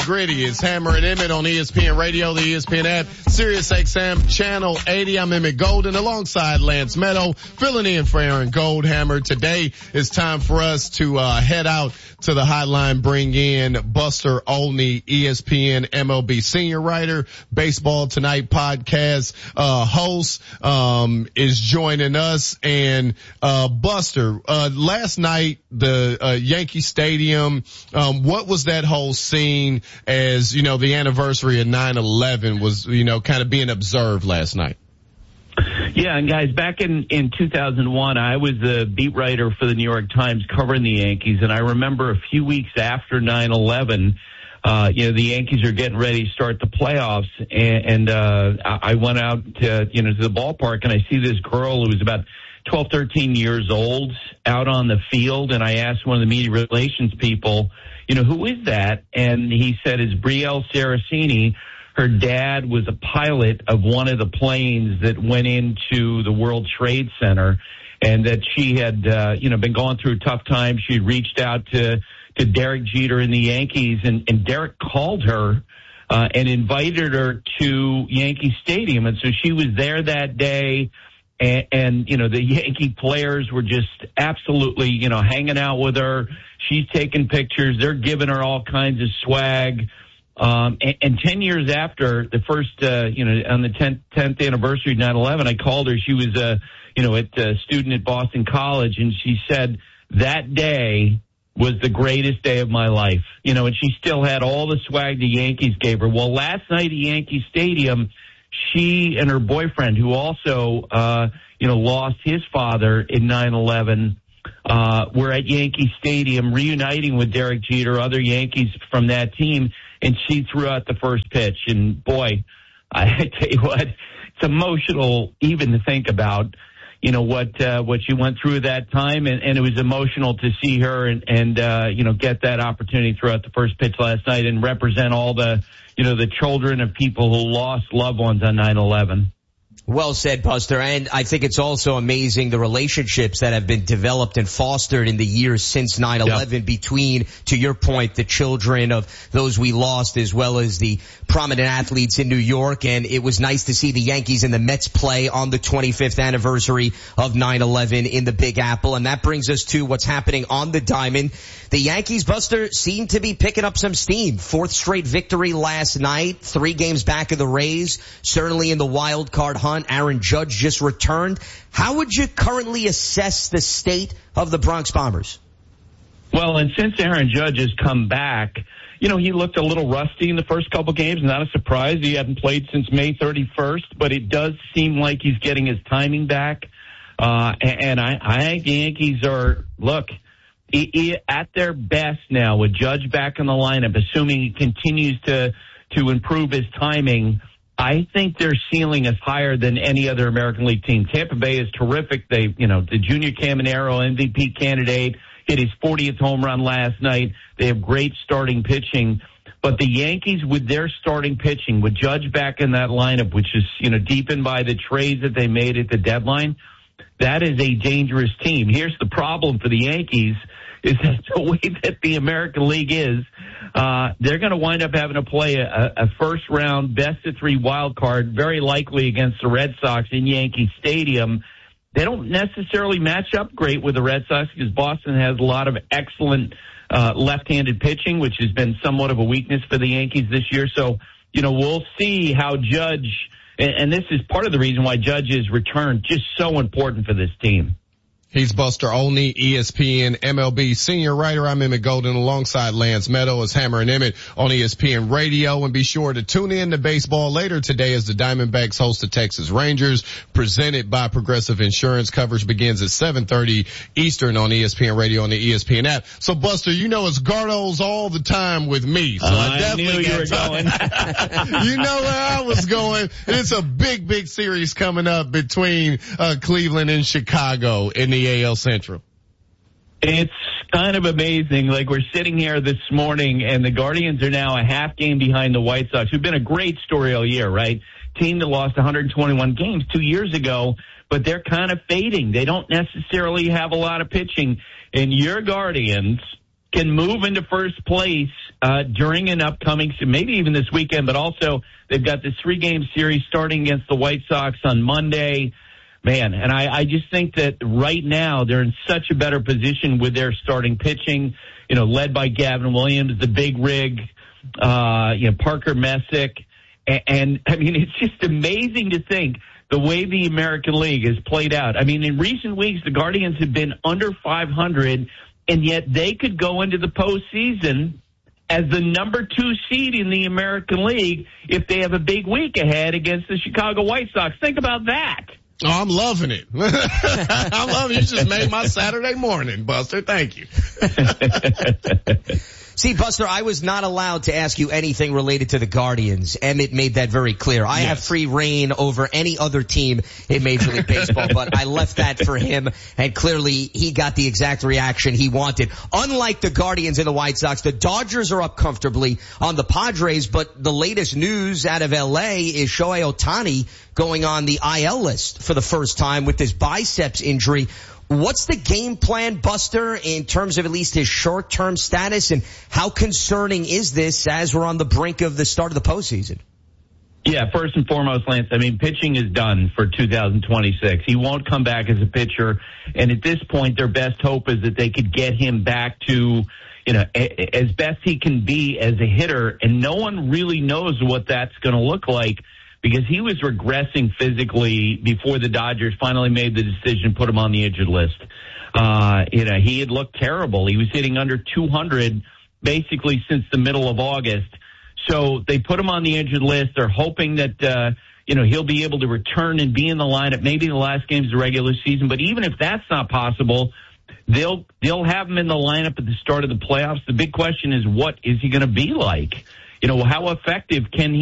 gritty. It's Hammer and Emmett on ESPN Radio, the ESPN app, Sirius XM, Channel 80. I'm Emmett Golden alongside Lance Meadow, filling in for Aaron Goldhammer. Today it's time for us to head out to the hotline, bring in Buster Olney, ESPN MLB senior writer, Baseball Tonight podcast host, is joining us. And Buster, last night the Yankee Stadium, what was that whole scene as, you know, the anniversary of 9/11 was, you know, kind of being observed last night? Yeah, and guys, back in 2001, I was the beat writer for the New York Times covering the Yankees, and I remember a few weeks after 9/11, the Yankees are getting ready to start the playoffs, and I went out to the ballpark, and I see this girl who was about 12, 13 years old out on the field, and I asked one of the media relations people, who is that? And he said, it's Brielle Saraceni. Her dad was a pilot of one of the planes that went into the World Trade Center, and that she had, been going through tough times. She had reached out to Derek Jeter and the Yankees, and Derek called her, and invited her to Yankee Stadium. And so she was there that day. And the Yankee players were just absolutely, hanging out with her. She's taking pictures. They're giving her all kinds of swag. And 10 years after the first, on the 10th anniversary of 9/11, I called her. She was, a student at Boston College, and she said that day was the greatest day of my life. And she still had all the swag the Yankees gave her. Well, last night at Yankee Stadium, she and her boyfriend, who also, lost his father in 9/11, were at Yankee Stadium reuniting with Derek Jeter, other Yankees from that team, and she threw out the first pitch. And boy, I tell you what, it's emotional even to think about, what she went through that time, and it was emotional to see her and get that opportunity to throw out the first pitch last night and represent all the children of people who lost loved ones on 9/11. Well said, Buster. And I think it's also amazing the relationships that have been developed and fostered in the years since 9/11 between, to your point, the children of those we lost as well as the prominent athletes in New York. And it was nice to see the Yankees and the Mets play on the 25th anniversary of 9/11 in the Big Apple. And that brings us to what's happening on the diamond. The Yankees, Buster, seem to be picking up some steam. Fourth straight victory last night, 3 games back of the Rays, certainly in the wild card hunt. Aaron Judge just returned. How would you currently assess the state of the Bronx Bombers? Well, and since Aaron Judge has come back, he looked a little rusty in the first couple games. Not a surprise. He hadn't played since May 31st, but it does seem like he's getting his timing back. And I think the Yankees are, at their best now with Judge back in the lineup, assuming he continues to improve his timing. I think their ceiling is higher than any other American League team. Tampa Bay is terrific. They, the Junior Caminero MVP candidate hit his 40th home run last night. They have great starting pitching. But the Yankees, with their starting pitching, with Judge back in that lineup, which is, deepened by the trades that they made at the deadline, that is a dangerous team. Here's the problem for the Yankees is that the way that the American League is, they're going to wind up having to play a first-round best-of-3 wild card, very likely against the Red Sox in Yankee Stadium. They don't necessarily match up great with the Red Sox because Boston has a lot of excellent left-handed pitching, which has been somewhat of a weakness for the Yankees this year. So, we'll see how Judge, and this is part of the reason why Judge's return just so important for this team. He's Buster Olney, ESPN MLB senior writer. I'm Emmett Golden alongside Lance Meadow as Hammer and Emmett on ESPN Radio. And be sure to tune in to baseball later today as the Diamondbacks host the Texas Rangers, presented by Progressive Insurance. Coverage begins at 7:30 Eastern on ESPN Radio on the ESPN app. So, Buster, it's Gardos all the time with me. So I definitely knew you were going. You know where I was going. It's a big series coming up between Cleveland and Chicago in the AL Central. It's kind of amazing. Like, we're sitting here this morning, and the Guardians are now a half game behind the White Sox, who've been a great story all year, right? Team that lost 121 games 2 years ago, but they're kind of fading. They don't necessarily have a lot of pitching. And your Guardians can move into first place during an upcoming, maybe even this weekend, but also they've got this 3-game series starting against the White Sox on Monday. Man, and I just think that right now they're in such a better position with their starting pitching, led by Gavin Williams, the big rig, Parker Messick. And I mean, it's just amazing to think the way the American League has played out. I mean, in recent weeks, the Guardians have been under 500, and yet they could go into the postseason as the number 2 seed in the American League if they have a big week ahead against the Chicago White Sox. Think about that. Oh, I'm loving it. I'm loving it. You just made my Saturday morning, Buster. Thank you. See, Buster, I was not allowed to ask you anything related to the Guardians. Emmett made that very clear. I have free reign over any other team in Major League Baseball, but I left that for him, and clearly he got the exact reaction he wanted. Unlike the Guardians and the White Sox, the Dodgers are up comfortably on the Padres, but the latest news out of L.A. is Shohei Ohtani going on the IL list for the first time with this biceps injury. What's the game plan, Buster, in terms of at least his short-term status, and how concerning is this as we're on the brink of the start of the postseason? Yeah, first and foremost, Lance, I mean, pitching is done for 2026. He won't come back as a pitcher, and at this point, their best hope is that they could get him back to, as best he can be as a hitter, and no one really knows what that's going to look like, because he was regressing physically before the Dodgers finally made the decision to put him on the injured list. He had looked terrible. He was hitting under 200 basically since the middle of August. So they put him on the injured list. They're hoping that, he'll be able to return and be in the lineup maybe in the last games of the regular season. But even if that's not possible, they'll have him in the lineup at the start of the playoffs. The big question is, what is he going to be like? How effective can he